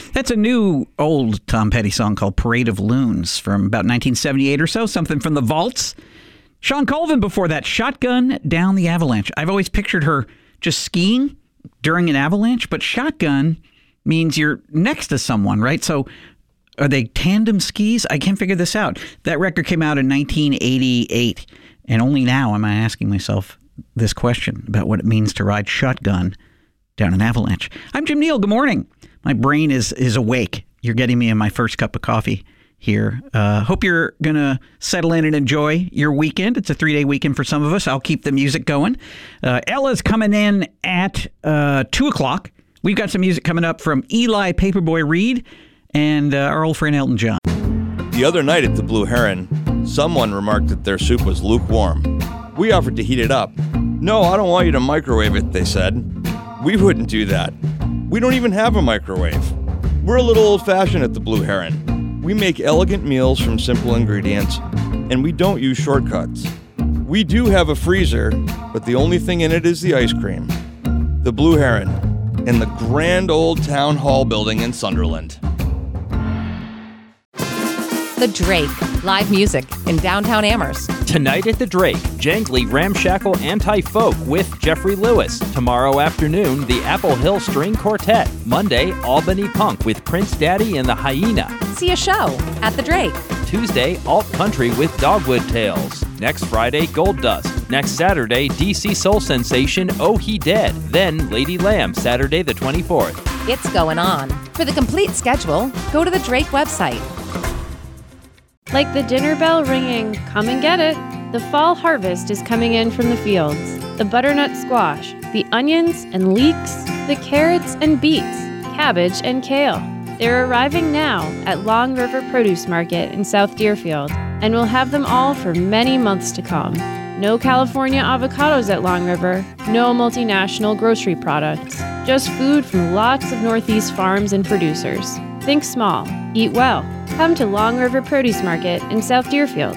That's a new old Tom Petty song called Parade of Loons from about 1978 or so, something from the Vaults. Shawn Colvin before that, Shotgun Down the Avalanche. I've always pictured her just skiing during an avalanche, but shotgun means you're next to someone, right? So are they tandem skis? I can't figure this out. That record came out in 1988, and only now am I asking myself this question about what it means to ride shotgun down an avalanche. I'm Jim Neal. Good morning. My brain is awake. You're getting me in my first cup of coffee here. Hope you're going to settle in and enjoy your weekend. It's a 3-day weekend for some of us. I'll keep the music going. Ella's coming in at 2 o'clock. We've got some music coming up from Eli Paperboy Reed and our old friend Elton John. The other night at the Blue Heron, someone remarked that their soup was lukewarm. We offered to heat it up. No, I don't want you to microwave it, they said. We wouldn't do that. We don't even have a microwave. We're a little old-fashioned at the Blue Heron. We make elegant meals from simple ingredients, and we don't use shortcuts. We do have a freezer, but the only thing in it is the ice cream. The Blue Heron, in the grand old town hall building in Sunderland. The Drake, live music in downtown Amherst. Tonight at the Drake, jangly, ramshackle anti-folk with Jeffrey Lewis. Tomorrow afternoon, the Apple Hill String Quartet. Monday, Albany Punk with Prince Daddy and the Hyena. See a show at the Drake. Tuesday, Alt Country with Dogwood Tales. Next Friday, Gold Dust. Next Saturday, DC Soul Sensation Oh He Dead. Then Lady Lamb, Saturday the 24th. It's going on. For the complete schedule, go to the Drake website. Like the dinner bell ringing, come and get it. The fall harvest is coming in from the fields. The butternut squash, the onions and leeks, the carrots and beets, cabbage and kale. They're arriving now at Long River Produce Market in South Deerfield, and we'll have them all for many months to come. No California avocados at Long River, no multinational grocery products, just food from lots of Northeast farms and producers. Think small, eat well. Come to Long River Produce Market in South Deerfield.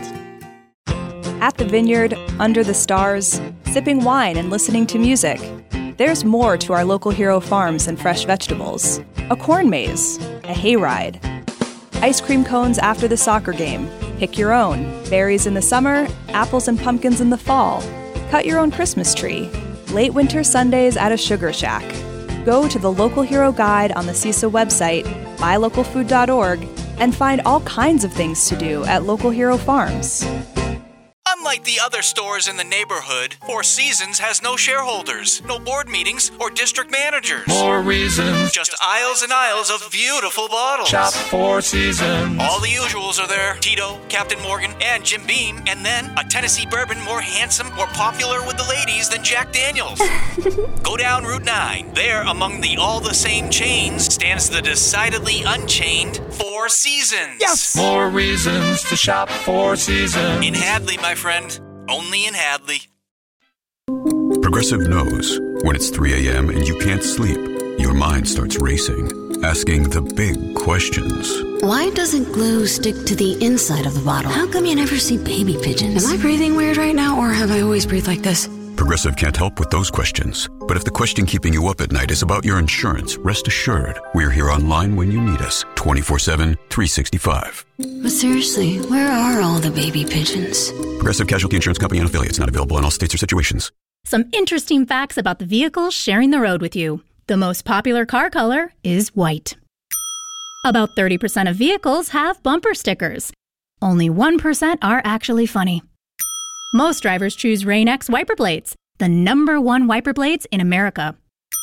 At the vineyard, under the stars, sipping wine and listening to music. There's more to our local hero farms than fresh vegetables. A corn maze, a hayride, ice cream cones after the soccer game. Pick your own. Berries in the summer, apples and pumpkins in the fall. Cut your own Christmas tree. Late winter Sundays at a sugar shack. Go to the Local Hero Guide on the CISA website, buylocalfood.org, and find all kinds of things to do at Local Hero Farms. Unlike the other stores in the neighborhood, Four Seasons has no shareholders, no board meetings, or district managers. More reasons. Just aisles and aisles of beautiful bottles. Shop Four Seasons. All the usuals are there. Tito, Captain Morgan, and Jim Beam. And then a Tennessee bourbon more handsome, more popular with the ladies than Jack Daniels. Go down Route 9. There, among the all-the-same chains, stands the decidedly unchained Four Seasons. Yes! More reasons to shop Four Seasons. In Hadley, my friend. Only in Hadley. Progressive knows when it's 3 a.m. and you can't sleep, your mind starts racing, asking the big questions. Why doesn't glue stick to the inside of the bottle? How come you never see baby pigeons? Am I breathing weird right now, or have I always breathed like this? Progressive can't help with those questions. But if the question keeping you up at night is about your insurance, rest assured, we're here online when you need us, 24/7, 365. But seriously, where are all the baby pigeons? Progressive Casualty Insurance Company and affiliates, not available in all states or situations. Some interesting facts about the vehicles sharing the road with you. The most popular car color is white. About 30% of vehicles have bumper stickers. Only 1% are actually funny. Most drivers choose Rain-X wiper blades, the #1 wiper blades in America.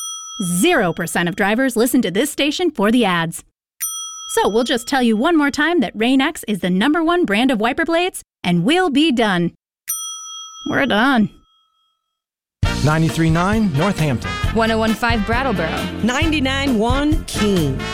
0% of drivers listen to this station for the ads. So we'll just tell you one more time that Rain-X is the #1 brand of wiper blades, and we'll be done. We're done. 93.9 Northampton. 101.5 Brattleboro. 99.1 Keene.